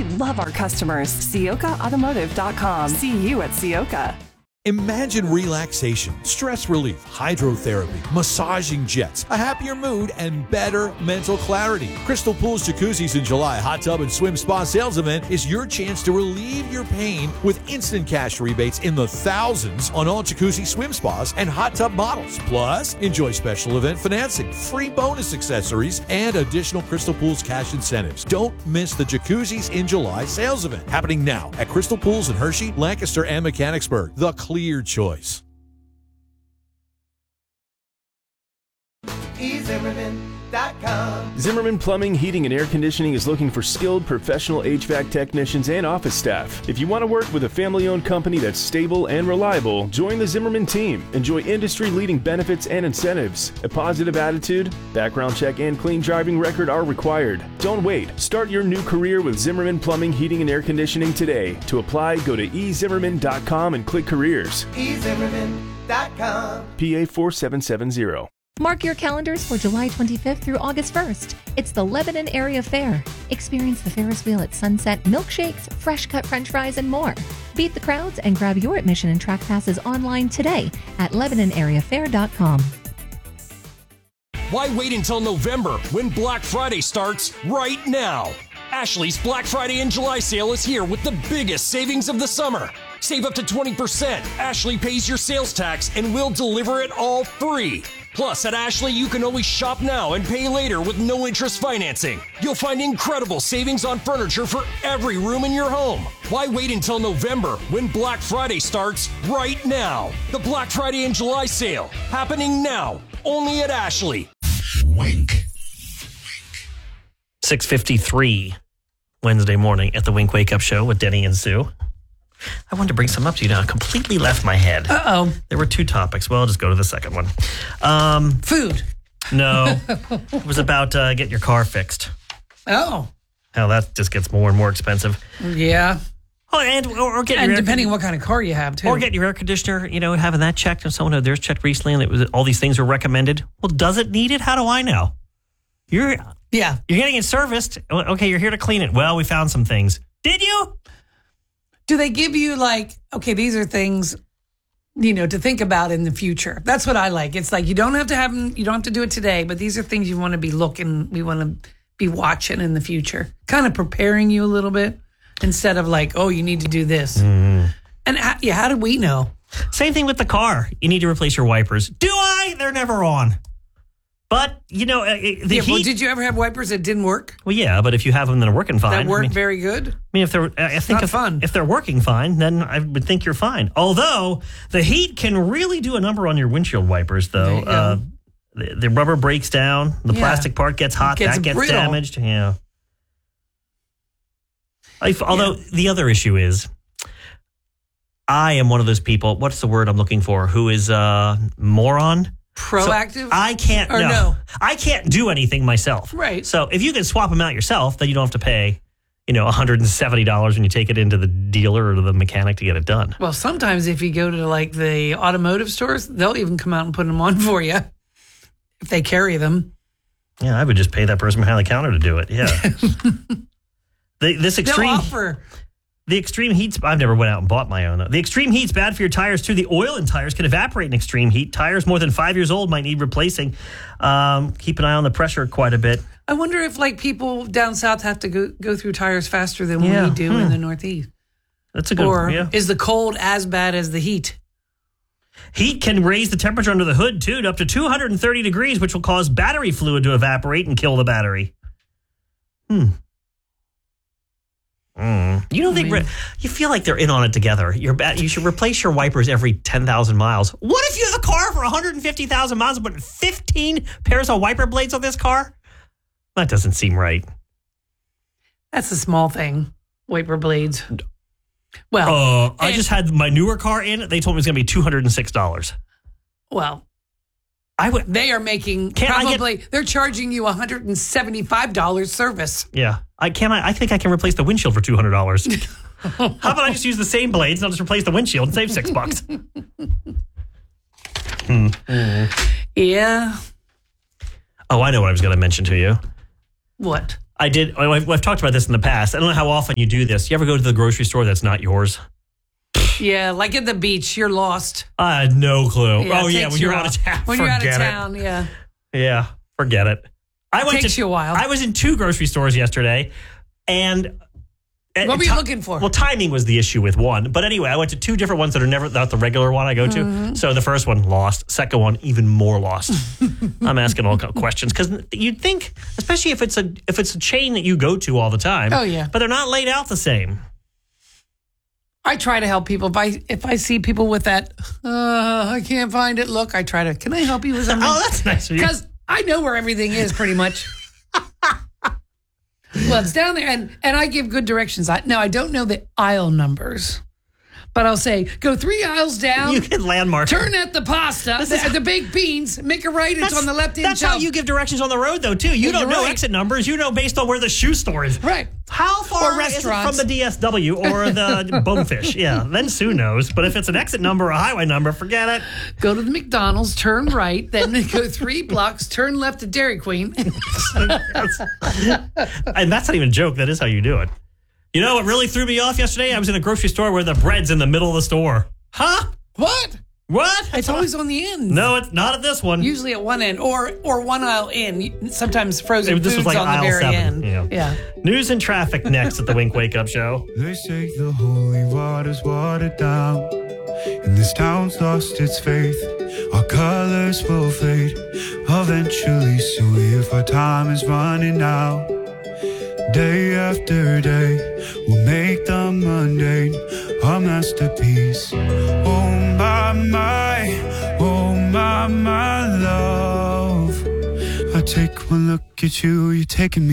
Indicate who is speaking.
Speaker 1: love our customers. SiokaAutomotive.com. See you at Sioka.
Speaker 2: Imagine relaxation, stress relief, hydrotherapy, massaging jets, a happier mood, and better mental clarity. Crystal Pools Jacuzzis in July Hot Tub and Swim Spa Sales Event is your chance to relieve your pain with instant cash rebates in the thousands on all jacuzzi swim spas and hot tub models. Plus, enjoy special event financing, free bonus accessories, and additional Crystal Pools cash incentives. Don't miss the Jacuzzis in July sales event happening now at Crystal Pools in Hershey, Lancaster, and Mechanicsburg. The clear choice.
Speaker 3: eZimmerman.com.
Speaker 4: Zimmerman Plumbing, Heating, and Air Conditioning is looking for skilled professional HVAC technicians and office staff. If you want to work with a family-owned company that's stable and reliable, join the Zimmerman team. Enjoy industry-leading benefits and incentives. A positive attitude, background check, and clean driving record are required. Don't wait. Start your new career with Zimmerman Plumbing, Heating, and Air Conditioning today. To apply, go to eZimmerman.com and click Careers.
Speaker 3: eZimmerman.com.
Speaker 4: PA 4770.
Speaker 5: Mark your calendars for July 25th through August 1st. It's the Lebanon Area Fair. Experience the Ferris wheel at sunset, milkshakes, fresh-cut french fries, and more. Beat the crowds and grab your admission and track passes online today at LebanonAreaFair.com.
Speaker 6: Why wait until November when Black Friday starts right now? Ashley's Black Friday and July sale is here with the biggest savings of the summer. Save up to 20%. Ashley pays your sales tax and we'll deliver it all free. Plus, at Ashley, you can always shop now and pay later with no interest financing. You'll find incredible savings on furniture for every room in your home. Why wait until November when Black Friday starts right now? The Black Friday and July sale happening now, only at Ashley.
Speaker 7: Wink.
Speaker 8: 6:53 Wednesday morning at the Wink Wake Up Show with Denny and Sue. I wanted to bring some up to you now. I completely left my head.
Speaker 9: Uh-oh.
Speaker 8: There were two topics. Well, I'll just go to the second one.
Speaker 9: Food.
Speaker 8: No. It was about getting your car fixed.
Speaker 9: Oh.
Speaker 8: How that just gets more and more expensive.
Speaker 9: Yeah.
Speaker 8: Oh, or get
Speaker 9: and
Speaker 8: your
Speaker 9: depending on what kind of car you have, too.
Speaker 8: Or get your air conditioner, having that checked. And someone had theirs checked recently and it was all these things were recommended. Well, does it need it? How do I know? You're getting it serviced. Okay, you're here to clean it. Well, we found some things. Did you?
Speaker 9: Do they give you these are things, to think about in the future? That's what I like. It's like you don't have to have them, you don't have to do it today, but these are things you want to be we want to be watching in the future. Kind of preparing you a little bit instead of you need to do this. Mm-hmm. And how do we know?
Speaker 8: Same thing with the car. You need to replace your wipers. Do I? They're never on. But,
Speaker 9: well, did you ever have wipers that didn't work?
Speaker 8: Well, yeah, but if you have them that are working fine.
Speaker 9: That work very good?
Speaker 8: I mean, if they're working fine, then I would think you're fine. Although, the heat can really do a number on your windshield wipers, though. The rubber breaks down, the plastic part gets hot, that gets brittle. Damaged. Yeah. Although, the other issue is, I am one of those people, what's the word I'm looking for, who is moron?
Speaker 9: Proactive?
Speaker 8: So I can't. I can't do anything myself.
Speaker 9: Right.
Speaker 8: So if you can swap them out yourself, then you don't have to pay, $170 when you take it into the dealer or to the mechanic to get it done.
Speaker 9: Well, sometimes if you go to the automotive stores, they'll even come out and put them on for you if they carry them.
Speaker 8: Yeah, I would just pay that person behind the counter to do it. Yeah. This extreme
Speaker 9: offer.
Speaker 8: The extreme heat's, I've never went out and bought my own, though. The extreme heat's bad for your tires, too. The oil in tires can evaporate in extreme heat. Tires more than 5 years old might need replacing. Keep an eye on the pressure quite a bit.
Speaker 9: I wonder if, people down south have to go through tires faster than we do in the Northeast.
Speaker 8: That's a good one.
Speaker 9: Or is the cold as bad as the heat?
Speaker 8: Heat can raise the temperature under the hood, too, to up to 230 degrees, which will cause battery fluid to evaporate and kill the battery. You feel like they're in on it together. You should replace your wipers every 10,000 miles. What if you have a car for 150,000 miles and put 15 pairs of wiper blades on this car? That doesn't seem right.
Speaker 9: That's a small thing, wiper blades. Well,
Speaker 8: I just had my newer car in. They told me it was going to be $206.
Speaker 9: Well, they are making they're charging you $175 service.
Speaker 8: Yeah. I think I can replace the windshield for $200. How about I just use the same blades and I'll just replace the windshield and save $6?
Speaker 9: Yeah.
Speaker 8: Oh, I know what I was going to mention to you.
Speaker 9: What?
Speaker 8: I did. I've talked about this in the past. I don't know how often you do this. You ever go to the grocery store that's not yours?
Speaker 9: Yeah, like at the beach, you're lost.
Speaker 8: I had no clue.
Speaker 9: Yeah,
Speaker 8: When you're out of town.
Speaker 9: When you're out of town, yeah.
Speaker 8: Yeah, forget it.
Speaker 9: It takes you a while.
Speaker 8: I was in 2 grocery stores yesterday, and
Speaker 9: what were you looking for?
Speaker 8: Well, timing was the issue with one. But anyway, I went to 2 different ones that are never not the regular one I go to.
Speaker 9: Mm-hmm.
Speaker 8: So the first one lost. Second one even more lost. I'm asking all questions because you'd think, especially if it's a chain that you go to all the time.
Speaker 9: Oh yeah,
Speaker 8: but they're not laid out the same.
Speaker 9: I try to help people. If I see people with that, I can't find it. Look, I try to. Can I help you with something?
Speaker 8: Oh, that's nice of you.
Speaker 9: Because I know where everything is pretty much. Well, it's down there, and I give good directions. I don't know the aisle numbers, but I'll say, go 3 aisles down.
Speaker 8: You can landmark.
Speaker 9: Turn at the pasta, the baked beans, make a right. It's on the left-hand
Speaker 8: That's
Speaker 9: shelf.
Speaker 8: how you give directions on the road, though, too. You don't know exit numbers. You know based on where the shoe store is.
Speaker 9: Right.
Speaker 8: How far is it from the DSW or the Bonefish? Yeah, then Sue knows. But if it's an exit number or a highway number, forget it.
Speaker 9: Go to the McDonald's, turn right, then go 3 blocks, turn left to Dairy Queen.
Speaker 8: And that's not even a joke. That is how you do it. You know what really threw me off yesterday? I was in a grocery store where the bread's in the middle of the store. Huh?
Speaker 9: What? It's always on the end.
Speaker 8: No, it's not at this one.
Speaker 9: Usually at one end or one aisle in. Sometimes frozen
Speaker 8: this
Speaker 9: foods
Speaker 8: was like
Speaker 9: on the
Speaker 8: aisle
Speaker 9: very
Speaker 8: 7.
Speaker 9: end. Yeah.
Speaker 8: News and traffic next at the Wink Wake Up Show.
Speaker 7: They say the holy water's watered down, and this town's lost its faith. Our colors will fade eventually, so if our time is running out, day after day, we'll make the mundane our masterpiece. Oh my love, I take one look at you, you're taking me